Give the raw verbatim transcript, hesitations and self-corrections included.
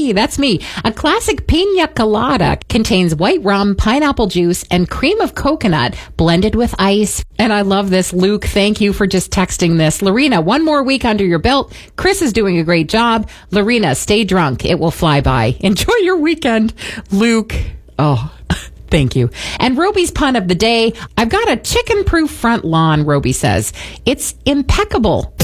me. That's me. A classic pina colada contains white rum, pineapple juice, and cream of coconut blended with ice. And I love this. Luke, thank you for just texting this. Lorena, one more week under your belt. Chris is doing a great job. Lorena, stay drunk. It will fly by. Enjoy your weekend. Luke, oh, thank you. And Roby's pun of the day. I've got a chicken-proof front lawn, Roby says. It's impeccable.